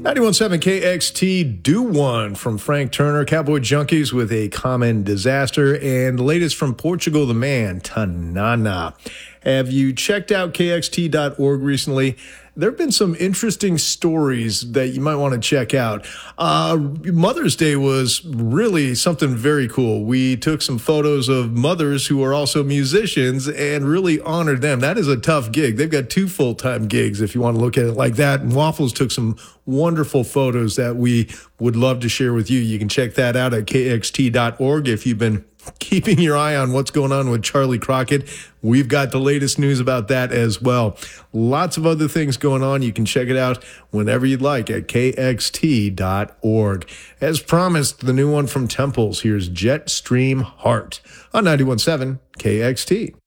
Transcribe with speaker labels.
Speaker 1: 91.7 KXT, Do One from Frank Turner, Cowboy Junkies with A Common Disaster, and the latest from Portugal the Man, Tanana. Have you checked out KXT.org recently? There have been some interesting stories that you might want to check out. Mother's Day was really something very cool. We took some photos of mothers who are also musicians and really honored them. That is a tough gig. They've got 2 full-time gigs if you want to look at it like that. And Waffles took some wonderful photos that we would love to share with you. You can check that out at KXT.org if you've been keeping your eye on what's going on with Charlie Crockett. We've got the latest news about that as well. Lots of other things going on. You can check it out whenever you'd like at KXT.org. As promised, the new one from Temples. Here's Jetstream Heart on 91.7 KXT.